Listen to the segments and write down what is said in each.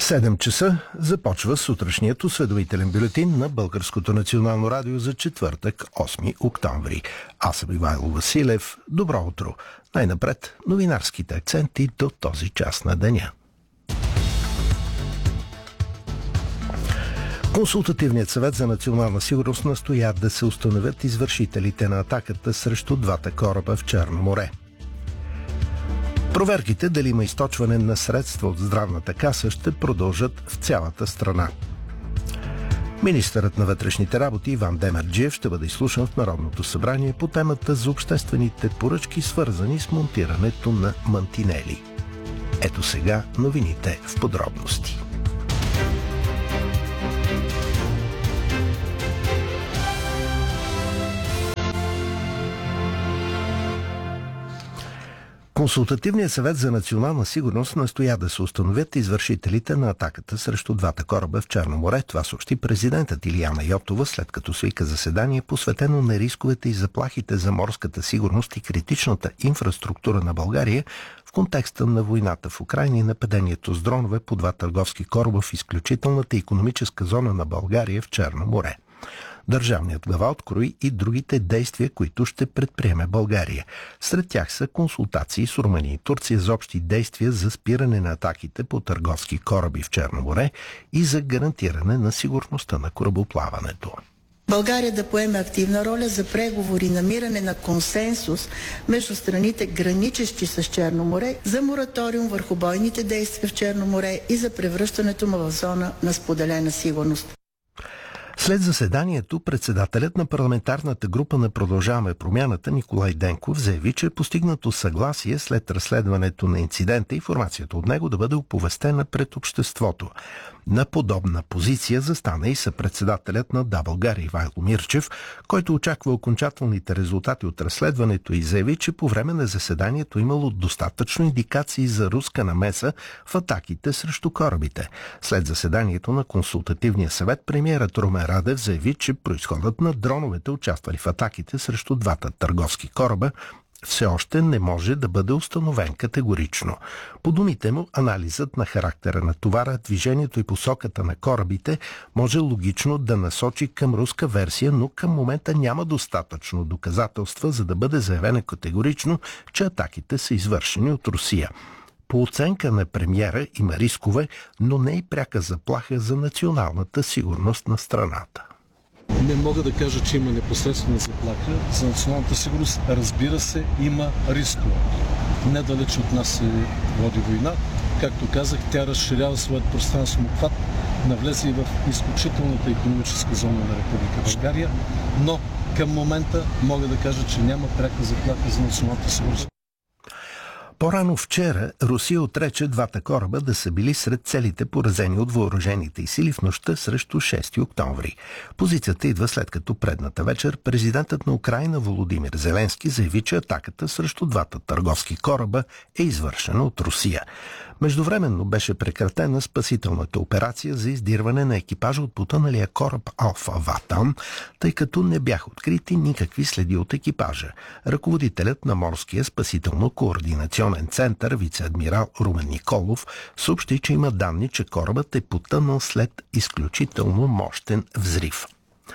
7 часа започва сутрешният осведомителен бюлетин на Българското национално радио за четвъртък, 8 октомври. Аз съм Ивайло Василев. Добро утро! Най-напред новинарските акценти до този час на деня. Консултативният съвет за национална сигурност настоя да се установят извършителите на атаката срещу двата кораба в Черно море. Проверките дали има източване на средства от здравната каса ще продължат в цялата страна. Министърът на вътрешните работи Иван Демерджиев ще бъде изслушан в Народното събрание по темата за обществените поръчки, свързани с монтирането на мантинели. Ето сега новините в подробности. Консултативният съвет за национална сигурност настоя да се установят извършителите на атаката срещу двата кораба в Черно море. Това съобщи президентът Илияна Йотова, след като свика заседание, посветено на рисковете и заплахите за морската сигурност и критичната инфраструктура на България в контекста на войната в Украйна и нападението с дронове по два търговски кораба в изключителната икономическа зона на България в Черно море. Държавният глава открои и другите действия, които ще предприеме България. Сред тях са консултации с Румъния и Турция за общи действия за спиране на атаките по търговски кораби в Черно море и за гарантиране на сигурността на корабоплаването. България да поеме активна роля за преговори, намиране на консенсус между страните, граничещи с Черно море, за мораториум върху бойните действия в Черно море и за превръщането му в зона на споделена сигурност. След заседанието, председателят на парламентарната група на Продължаваме промяната Николай Денков заяви, че е постигнато съгласие след разследването на инцидента и информацията от него да бъде оповестена пред обществото. На подобна позиция застана и съпредседателят на Да, България Ивайло Мирчев, който очаква окончателните резултати от разследването и заяви, че по време на заседанието имало достатъчно индикации за руска намеса в атаките срещу корабите. След заседанието на Консултативния съвет, премиерът Румен Радев заяви, че произходът на дроновете, участвали в атаките срещу двата търговски кораба, все още не може да бъде установен категорично. По думите му, анализът на характера на товара, движението и посоката на корабите може логично да насочи към руска версия, но към момента няма достатъчно доказателства, за да бъде заявено категорично, че атаките са извършени от Русия. По оценка на премиера има рискове, но не и пряка заплаха за националната сигурност на страната. Не мога да кажа, че има непосредствена заплаха за националната сигурност. Разбира се, има рискове. Недалеч от нас се води война. Както казах, тя разширява своят пространствен обхват, навлезе и в изключителната икономическа зона на Република България, но към момента мога да кажа, че няма пряка заплаха за националната сигурност. По-рано вчера Русия отрече двата кораба да са били сред целите поразени от въоръжените й сили в нощта срещу 6 октомври. Позицията идва след като предната вечер президентът на Украйна Володимир Зеленски заяви, че атаката срещу двата търговски кораба е извършена от Русия. Междувременно беше прекратена спасителната операция за издирване на екипажа от потъналия кораб Алфа Ватан, тъй като не бяха открити никакви следи от екипажа. Ръководителят на Морския спасително-координационен център, вице-адмирал Румен Николов, съобщи, че има данни, че корабът е потънал след изключително мощен взрив.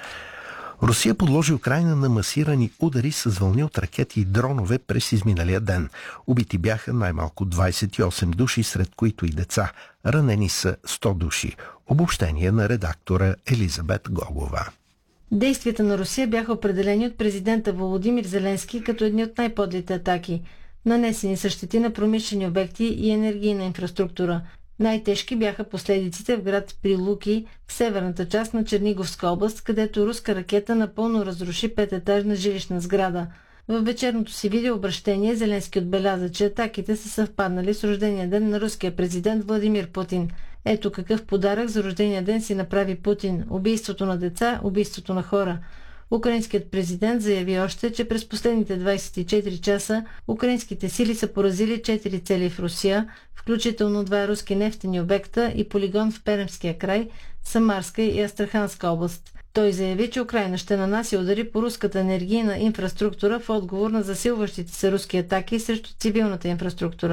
Русия подложи Украйна на масирани удари с вълни от ракети и дронове през изминалия ден. Убити бяха най-малко 28 души, сред които и деца. Ранени са 100 души. Обобщение на редактора Елизабет Гогова. Действията на Русия бяха определени от президента Володимир Зеленски като едни от най-подлите атаки. Нанесени са щети на промишлени обекти и енергийна инфраструктура. Най-тежки бяха последиците в град Прилуки, в северната част на Черниговска област, където руска ракета напълно разруши 5-етажна жилищна сграда. В вечерното си видеообращение Зеленски отбеляза, че атаките са съвпаднали с рождения ден на руския президент Владимир Путин. Ето какъв подарък за рождения ден си направи Путин – убийството на деца, убийството на хора. Украинският президент заяви още, че през последните 24 часа украинските сили са поразили 4 цели в Русия, включително 2 руски нефтени обекта и полигон в Пермския край, Самарска и Астраханска област. Той заяви, че Украйна ще нанася удари по руската енергийна инфраструктура в отговор на засилващите се руски атаки срещу цивилната инфраструктура.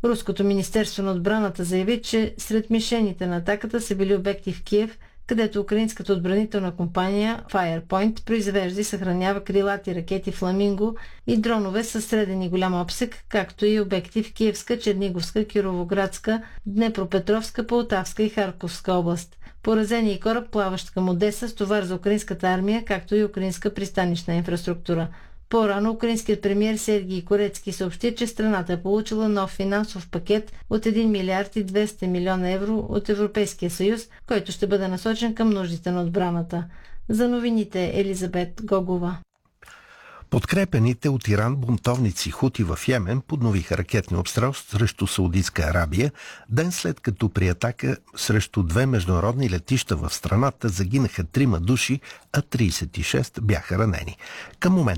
Руското министерство на отбраната заяви, че сред мишените на атаката са били обекти в Киев, където украинската отбранителна компания Firepoint произвежда и съхранява крилати ракети Фламинго и дронове със среден и голям обсег, както и обекти в Киевска, Черниговска, Кировоградска, Днепропетровска, Полтавска и Харковска област. Поразен и кораб, плаващ към Одеса с товар за украинската армия, както и украинска пристанищна инфраструктура. По-рано украинският премиер Сергий Корецки съобщи, че страната е получила нов финансов пакет от 1 милиард и 200 милиона евро от Европейския съюз, който ще бъде насочен към нуждите на отбраната. За новините Елизабет Гогова. Подкрепените от Иран бунтовници хути в Йемен подновиха ракетни обстрел срещу Саудитска Арабия, ден след като при атака срещу 2 международни летища в страната загинаха 3 души, а 36 бяха ранени. Към момента